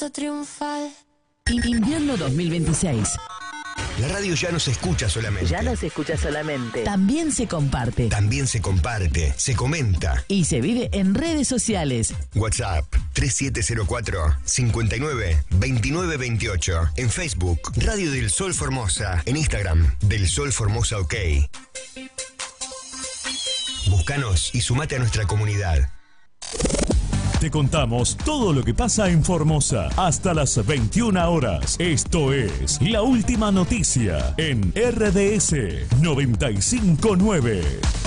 triunfal. Invierno 2026. La radio ya no se escucha solamente. Ya no se escucha solamente. También se comparte. También se comparte, se comenta. Y se vive en redes sociales. WhatsApp 3704-59-2928. En Facebook, Radio del Sol Formosa. En Instagram, Del Sol Formosa OK. Búscanos y sumate a nuestra comunidad. Te contamos todo lo que pasa en Formosa hasta las 21 horas. Esto es La Última Noticia en RDS 959.